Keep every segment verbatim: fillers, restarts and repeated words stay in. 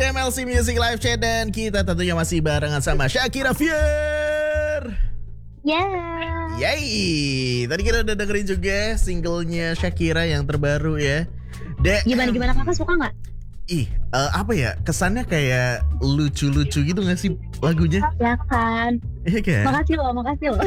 M L C Music Live Chat dan kita tentunya masih barengan sama Shakira Fier. Ya. Yeah. Yay. Tadi kita udah dengerin juga singlenya Shakira yang terbaru ya. De- Gimana gimana kakak suka nggak? Ih, uh, apa ya? Kesannya kayak lucu-lucu gitu gak sih lagunya? Ya kan. Iya kan? Makasih loh, makasih loh.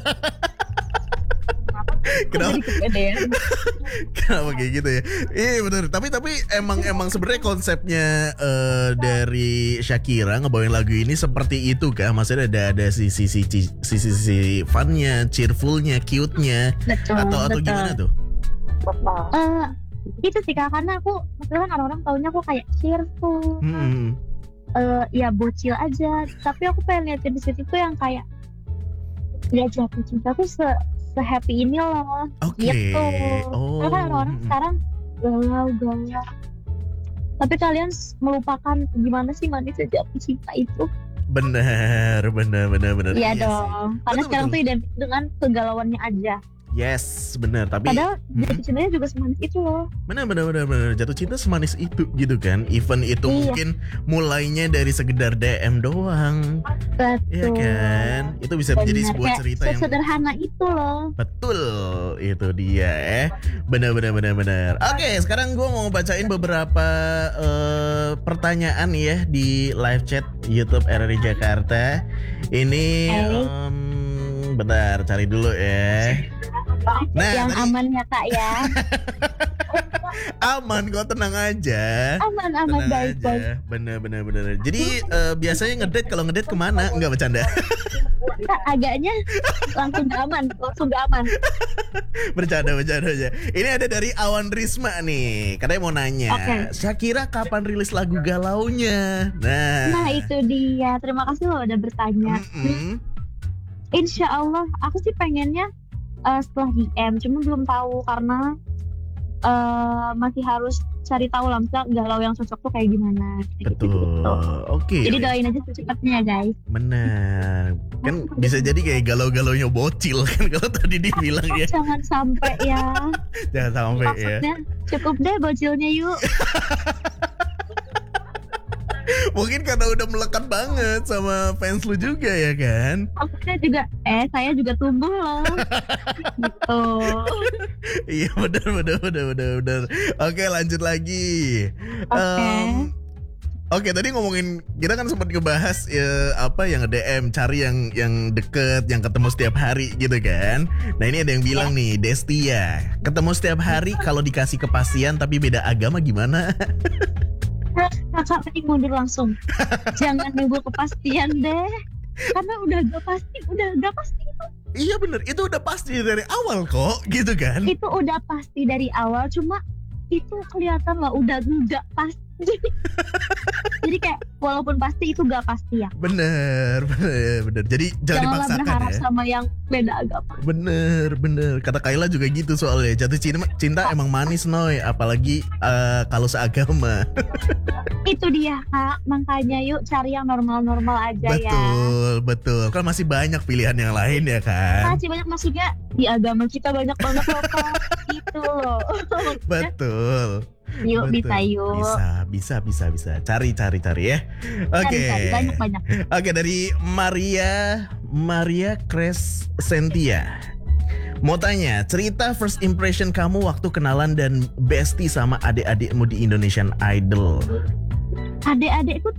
Kenapa? Ya? Kenapa kayak gitu ya? Iya benar. Tapi tapi emang emang sebenarnya konsepnya uh, dari Shakira ngebawain lagu ini seperti itu kah? Maksudnya ada ada sisi sisi sisi sisi funnya, cheerfulnya, cute-nya, Betul, atau atau betul. gimana tuh? Eh, itu sih kak, karena aku maksudnya kan orang-orang taunya aku kayak cheerful, Hmm. eh, ya bocil aja. Tapi aku pengen liatin di situ tuh yang kayak ya jatuh cinta tuh se se happy ini loh. Oke. Gitu. Oh. Karena kan orang-orang hmm. sekarang galau-galau. Tapi kalian s- melupakan gimana sih manisnya jatuh cinta itu? Benar, benar, benar, benar. Iya sih. dong. Karena Betul, sekarang betul. tuh identik dengan kegalauannya aja. Yes, benar. Tapi Padahal Hmm. jatuh cintanya juga semanis itu loh. benar, benar, benar, benar. Jatuh cinta semanis itu gitu kan. Even itu Iya. mungkin mulainya dari sekedar D M doang. Betul. Iya kan? Itu bisa menjadi Benar. sebuah Kayak cerita yang sesederhana itu loh. betul. Itu dia eh. Benar, benar, benar, benar. Oke, sekarang gue mau bacain beberapa eh, pertanyaan ya di live chat YouTube R R I Jakarta. Ini Oke. em, bentar, cari dulu ya. Nah, Yang tadi- aman ya kak ya. aman kok, tenang aja. Aman aman Tenang baik aja. baik. Bener, bener, bener. Jadi eh, biasanya ngedate, kalau ngedate kemana? Enggak bercanda. Kak, agaknya langsung gak aman, langsung gak aman. Bercanda, bercanda aja. Ini ada dari Awan Risma nih. Katanya mau nanya, Oke. Shakira kapan rilis lagu galaunya? Nah. Nah itu dia. Terima kasih loh udah bertanya. Mm-mm. Insya Allah aku sih pengennya eh, setelah D M, cuma belum tahu karena eh, masih harus cari tahu lah misalnya galau yang cocok tuh kayak gimana. Betul. Gitu. Oke. Jadi doain aja secepatnya guys. Benar. Kan bisa jadi kayak galau-galaunya bocil kan kalau tadi dibilang ya. Jangan sampai ya. Jangan sampai ya. Maksudnya cukup deh bocilnya yuk. Mungkin karena udah melekat banget sama fans lu juga ya kan. Maksudnya juga eh saya juga tumbuh loh. Gitu. Iya benar, benar, benar, benar, benar. Oke, lanjut lagi. Oke. Em, Oke, tadi ngomongin, kita kan sempat ngebahas ya, apa yang D M, cari yang yang deket, yang ketemu setiap hari gitu kan. Nah ini ada yang bilang nih, Destia, ketemu setiap hari kalau dikasih kepastian tapi beda agama gimana? Kakak mending mundur langsung. Jangan nunggu kepastian deh. Karena udah gak pasti, udah gak pasti itu. Iya bener, itu udah pasti dari awal kok, gitu kan? Itu udah pasti dari awal, cuma itu kelihatan lah udah gak pasti. Jadi kayak walaupun pasti itu gak pasti ya. Bener, bener, bener. Jadi jangan Janganlah dipaksakan berharap ya. sama yang beda agama. Bener, bener. Kata Kayla juga gitu soalnya. Jatuh cinta, cinta emang manis noy, apalagi eh, kalau seagama. Itu dia kak, makanya yuk cari yang normal-normal aja ya. Betul, betul. Kan masih banyak pilihan yang lain ya kan? Masih banyak, maksudnya di agama kita banyak banget loh kak. Gitu loh. Betul. Yuk Betul. bisa yuk. Bisa, bisa, bisa, bisa. Cari, cari, cari ya. Oke. Cari-cari, banyak-banyak. Oke, dari Maria Maria Crescentia. Mau tanya, cerita first impression kamu waktu kenalan dan bestie sama adik-adikmu di Indonesian Idol. Adik-adikku